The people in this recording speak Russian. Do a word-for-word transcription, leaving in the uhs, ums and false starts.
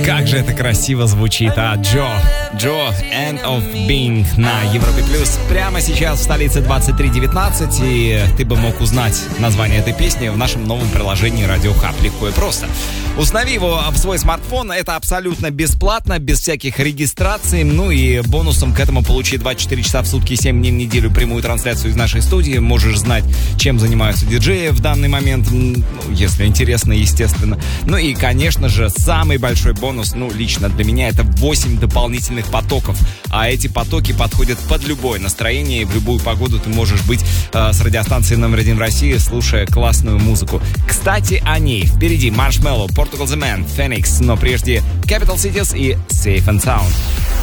Как же это красиво звучит, а? Джо, Джо, End of Being на Европе Плюс. Прямо сейчас в столице двадцать три девятнадцать, и ты бы мог узнать название этой песни в нашем новом приложении Radio Hub. Легко и просто. Установи его в свой смартфон, это абсолютно бесплатно, без всяких регистраций. Ну и бонусом к этому получи двадцать четыре часа в сутки, семь дней в неделю прямую трансляцию из нашей студии. Можешь знать, чем занимаются диджеи в данный момент, ну, если интересно, естественно. Ну и, конечно же, самый большой бонус, ну, лично для меня, это восемь дополнительных потоков. А эти потоки подходят под любое настроение, и в любую погоду ты можешь быть э, с радиостанцией номер один в России, слушая классную музыку. Кстати, о ней. Впереди Marshmello, Portugal The Man, Phoenix, но прежде Capital Cities и Safe and Sound.